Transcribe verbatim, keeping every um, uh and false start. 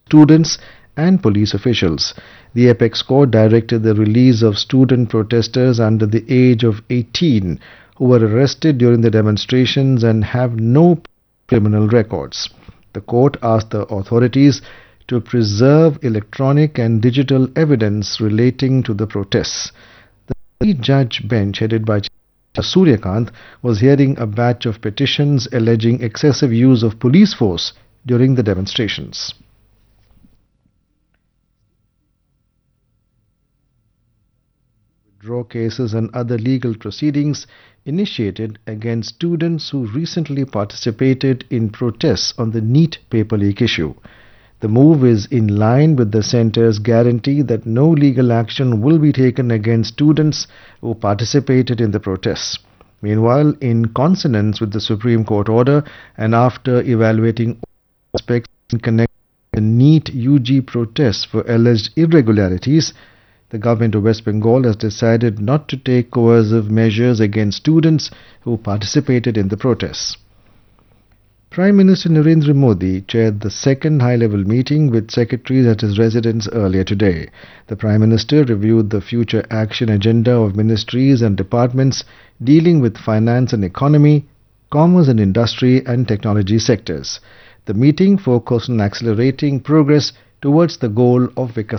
students and police officials. The apex court directed the release of student protesters under the age of eighteen who were arrested during the demonstrations and have no criminal records. The court asked the authorities to preserve electronic and digital evidence relating to the protests. The three-judge bench headed by Suryakant was hearing a batch of petitions alleging excessive use of police force during the demonstrations. Withdraw cases and other legal proceedings initiated against students who recently participated in protests on the NEET paper leak issue. The move is in line with the centre's guarantee that no legal action will be taken against students who participated in the protests. Meanwhile, in consonance with the Supreme Court order and after evaluating aspects in connection with the NEET U G protests for alleged irregularities, the government of West Bengal has decided not to take coercive measures against students who participated in the protests. Prime Minister Narendra Modi chaired the second high-level meeting with secretaries at his residence earlier today. The Prime Minister reviewed the future action agenda of ministries and departments dealing with finance and economy, commerce and industry and technology sectors. The meeting focused on accelerating progress towards the goal of Vikas